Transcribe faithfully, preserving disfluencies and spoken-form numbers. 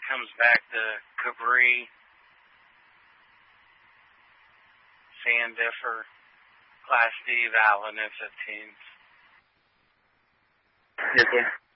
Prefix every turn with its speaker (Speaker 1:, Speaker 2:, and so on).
Speaker 1: comes back to Cabri, Sandiffer, Class D, Allen, and fifteens.
Speaker 2: Yes, sir.